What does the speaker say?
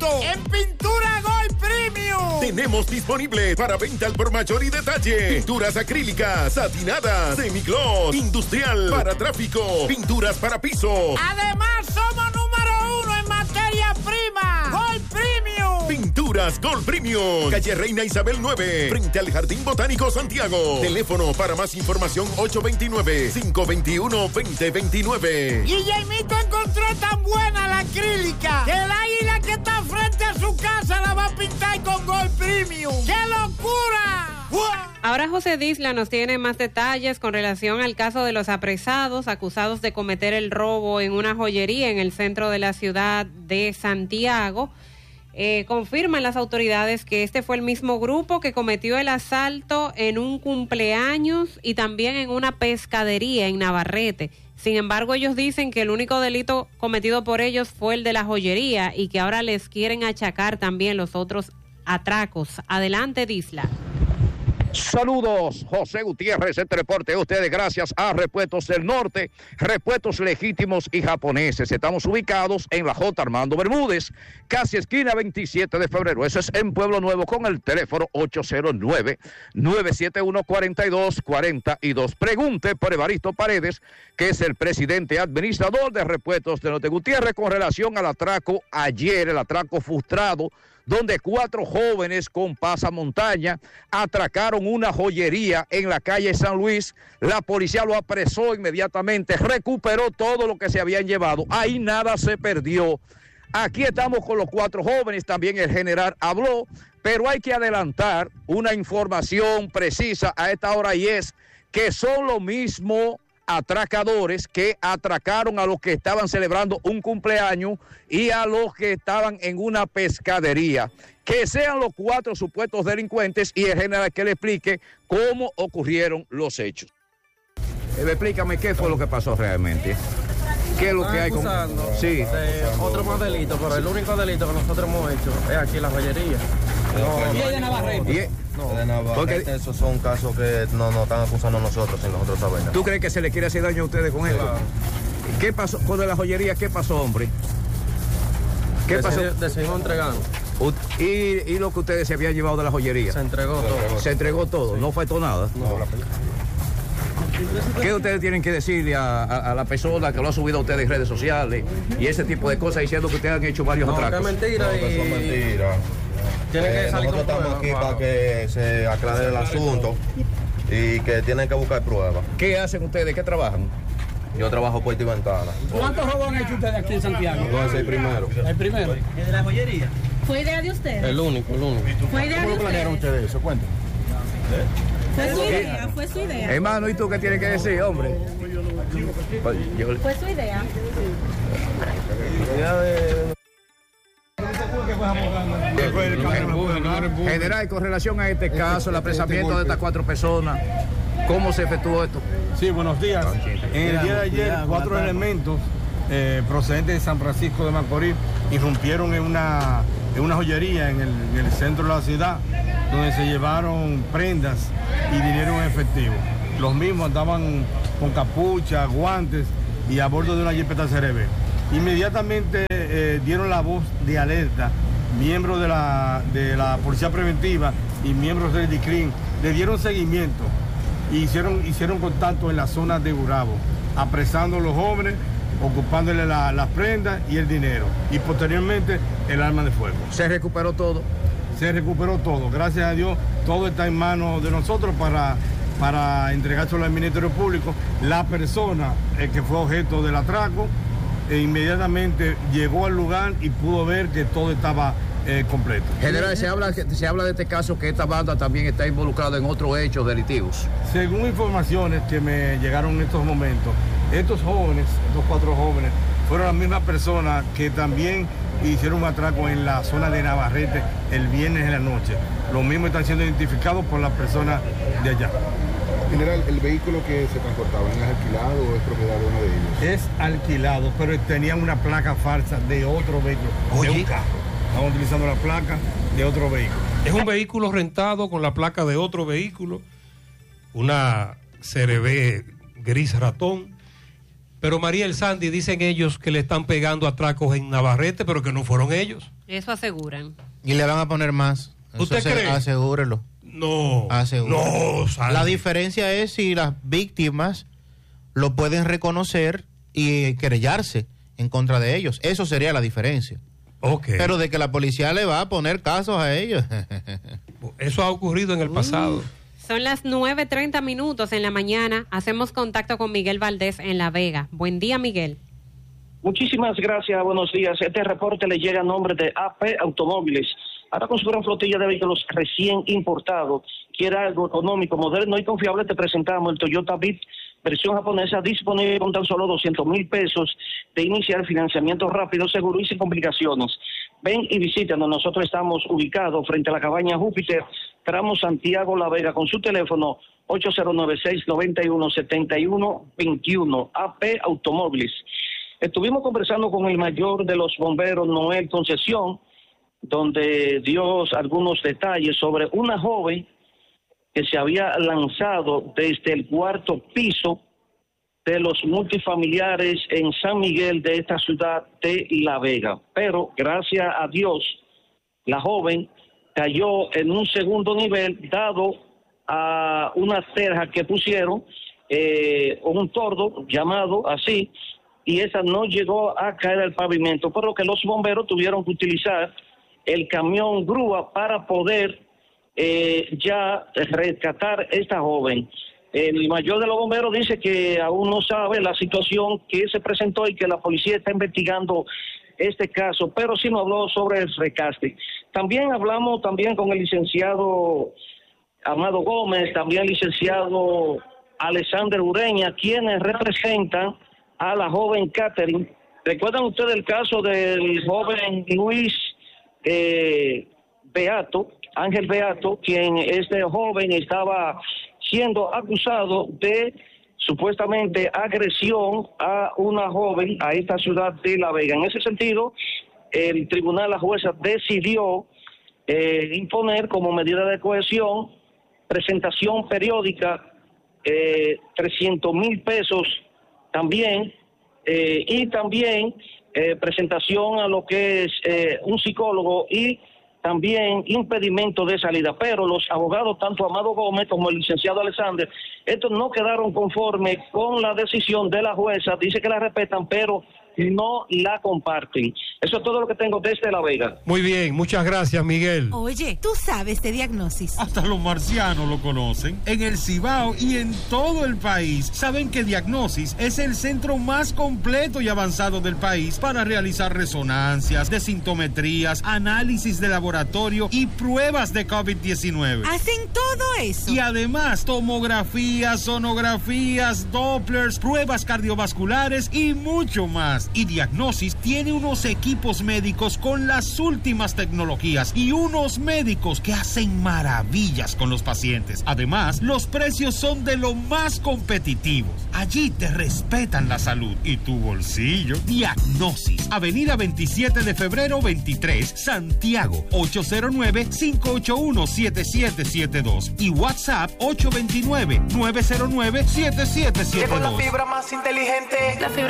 agosto en Pintura Gold Premium. Tenemos disponible para venta al por mayor y detalle. Pinturas acrílicas, satinadas, semigloss, industrial, para tráfico, pinturas para piso. Además, somos número 1 en materia prima. Gold Premium. Pinturas Gold Premium. Calle Reina Isabel 9, frente al Jardín Botánico Santiago. Teléfono para más información 829-521-2029. Y Jaimito encontró tan buena la acrílica que el águila que está frente a su casa la va a pintar con Gold Premium. ¡Qué locura! ¡Uah! Ahora José Disla nos tiene más detalles con relación al caso de los apresados acusados de cometer el robo en una joyería en el centro de la ciudad de Santiago. Confirman las autoridades que este fue el mismo grupo que cometió el asalto en un cumpleaños y también en una pescadería en Navarrete. Sin embargo, ellos dicen que el único delito cometido por ellos fue el de la joyería y que ahora les quieren achacar también los otros atracos. Adelante, Disla. Saludos, José Gutiérrez, este reporte a ustedes gracias a Repuestos del Norte, repuestos legítimos y japoneses. Estamos ubicados en la J. Armando Bermúdez, casi esquina 27 de febrero. Eso es en Pueblo Nuevo con el teléfono 809-971-4242. Pregunte por Evaristo Paredes, que es el presidente administrador de Repuestos del Norte. Gutiérrez, con relación al atraco ayer, el atraco frustrado, donde 4 jóvenes con pasamontaña atracaron una joyería en la calle San Luis. La policía lo apresó inmediatamente, recuperó todo lo que se habían llevado. Ahí nada se perdió. Aquí estamos con los 4 jóvenes, también el general habló, pero hay que adelantar una información precisa a esta hora y es que son lo mismo atracadores que atracaron a los que estaban celebrando un cumpleaños y a los que estaban en una pescadería. Que sean los 4 supuestos delincuentes y el general que le explique cómo ocurrieron los hechos. Explícame qué fue lo que pasó realmente. ¿Qué es lo que hay con...? Sí. Otro más delito, pero el único delito que nosotros hemos hecho es aquí en la joyería. ¿Y de Navarrete? No, de Navarrete, esos son casos que no nos están acusando a nosotros sin nosotros saber. ¿Tú crees que se le quiere hacer daño a ustedes con esto? Claro. ¿Qué pasó con la joyería? ¿Qué pasó, hombre? ¿Qué pasó? Decidimos entregando. ¿Y lo que ustedes se habían llevado de la joyería? Se entregó todo. Se entregó todo, sí. No faltó nada. No. ¿Qué ustedes tienen que decirle a la persona que lo ha subido a ustedes en redes sociales y ese tipo de cosas diciendo que ustedes han hecho varios atracos? Que es mentira. Que son mentiras. Nosotros estamos aquí para que se aclare el asunto y que tienen que buscar pruebas. ¿Qué hacen ustedes? ¿Qué trabajan? Yo trabajo puerta y ventana. ¿Cuántos robos han hecho ustedes aquí en Santiago? No, es el primero. ¿El primero? ¿El de la joyería? ¿Fue idea de ustedes? El único. ¿Fue idea de ¿Cómo planearon ustedes eso? Cuéntame. Fue su idea. Hermano, ¿y tú qué tienes que decir, hombre? Fue su idea. General, con relación a este caso, el apresamiento de estas 4 personas, ¿cómo se efectuó esto? Sí, buenos días. En el día de ayer, 4 elementos procedentes de San Francisco de Macorís irrumpieron en una joyería en el centro de la ciudad, donde se llevaron prendas y dinero en efectivo. Los mismos andaban con capucha, guantes y a bordo de una jipeta CRB. Inmediatamente dieron la voz de alerta, miembros de la Policía Preventiva y miembros del DICRIM, le dieron seguimiento y hicieron contacto en la zona de Gurabo, apresando a los jóvenes, ocupándole las prendas y el dinero, y posteriormente el arma de fuego. ¿Se recuperó todo? Se recuperó todo, gracias a Dios, todo está en manos de nosotros para entregárselo al Ministerio Público. La persona que fue objeto del atraco inmediatamente llegó al lugar y pudo ver que todo estaba completo. General, se habla de este caso que esta banda también está involucrada en otros hechos delictivos. Según informaciones que me llegaron en estos momentos, estos 4 jóvenes, fueron las mismas personas que también hicieron un atraco en la zona de Navarrete el viernes en la noche. Los mismos están siendo identificados por las personas de allá. General, ¿el vehículo que se transportaba es alquilado o es propiedad de uno de ellos? Es alquilado, pero tenían una placa falsa de otro vehículo, de un carro. Estamos utilizando la placa de otro vehículo. Es un vehículo rentado con la placa de otro vehículo, una CRB gris ratón. Pero María El Sandy, dicen ellos que le están pegando atracos en Navarrete, pero que no fueron ellos. Eso aseguran. Y le van a poner más. ¿Usted cree? Asegúrelo. No. Asegúrelo. No, la diferencia es si las víctimas lo pueden reconocer y querellarse en contra de ellos. Eso sería la diferencia. Okay. Pero de que la policía le va a poner casos a ellos. Eso ha ocurrido en el pasado. Son las 9:30 en la mañana. Hacemos contacto con Miguel Valdés en La Vega. Buen día, Miguel. Muchísimas gracias, buenos días. Este reporte le llega a nombre de AP Automóviles. Ahora con su gran flotilla de vehículos recién importados, quiere algo económico, moderno y confiable, te presentamos el Toyota Beat versión japonesa, disponible con tan solo 200,000 pesos de iniciar financiamiento rápido, seguro y sin complicaciones. Ven y visítanos, nosotros estamos ubicados frente a la cabaña Júpiter, tramo Santiago La Vega, con su teléfono 8096-917121, AP Automóviles. Estuvimos conversando con el mayor de los bomberos, Noel Concesión, donde dio algunos detalles sobre una joven que se había lanzado desde el 4º piso de los multifamiliares en San Miguel de esta ciudad de La Vega. Pero, gracias a Dios, la joven cayó en un segundo nivel dado a una cerja que pusieron, un tordo llamado así, y esa no llegó a caer al pavimento, por lo que los bomberos tuvieron que utilizar el camión grúa para poder ya rescatar esta joven. El mayor de los bomberos dice que aún no sabe la situación que se presentó y que la policía está investigando este caso, pero sí nos habló sobre el rescate. También hablamos con el licenciado Amado Gómez, también el licenciado Alexander Ureña, quienes representan a la joven Catherine. ¿Recuerdan ustedes el caso del joven Luis Beato, Ángel Beato, quien este joven estaba siendo acusado de supuestamente agresión a una joven a esta ciudad de La Vega? En ese sentido, el tribunal, la jueza decidió imponer como medida de cohesión presentación periódica, 300,000 pesos también, y también presentación a lo que es un psicólogo y también impedimento de salida. Pero los abogados, tanto Amado Gómez como el licenciado Alexander, estos no quedaron conformes con la decisión de la jueza. Dice que la respetan, pero no la comparten. Eso es todo lo que tengo desde La Vega. Muy bien, muchas gracias, Miguel. Oye, tú sabes de Diagnosis. Hasta los marcianos lo conocen. En el Cibao y en todo el país saben que Diagnosis es el centro más completo y avanzado del país para realizar resonancias, desintometrías, análisis de laboratorio y pruebas de COVID-19. ¿Hacen todo eso? Y además tomografías, sonografías, Dopplers, pruebas cardiovasculares y mucho más. Y Diagnosis tiene unos equipos médicos con las últimas tecnologías y unos médicos que hacen maravillas con los pacientes. Además, los precios son de lo más competitivos. Allí te respetan la salud y tu bolsillo. Diagnosis, Avenida 27 de febrero 23, Santiago, 809-581-7772 y WhatsApp 829-909-7772. Llegó la fibra más inteligente. La fibra